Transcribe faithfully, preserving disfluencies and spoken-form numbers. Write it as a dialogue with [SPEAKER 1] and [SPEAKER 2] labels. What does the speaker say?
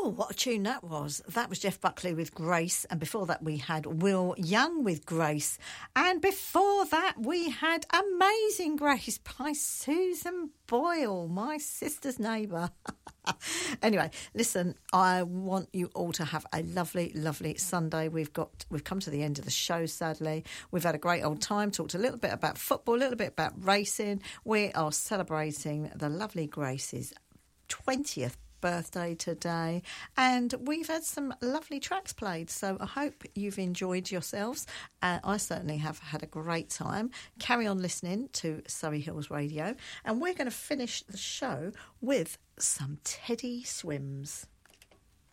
[SPEAKER 1] Oh, what a tune that was. That was Jeff Buckley with Grace. And before that, we had Will Young with Grace. And before that, we had Amazing Grace by Susan Boyle, my sister's neighbour. Anyway, listen, I want you all to have a lovely, lovely Sunday. We've got we've come to the end of the show, sadly. We've had a great old time, talked a little bit about football, a little bit about racing. We are celebrating the lovely Grace's twentieth birthday today, and we've had some lovely tracks played, so I hope you've enjoyed yourselves. uh, I certainly have had a great time. Carry on listening to Surrey Hills Radio, and we're going to finish the show with some Teddy Swims.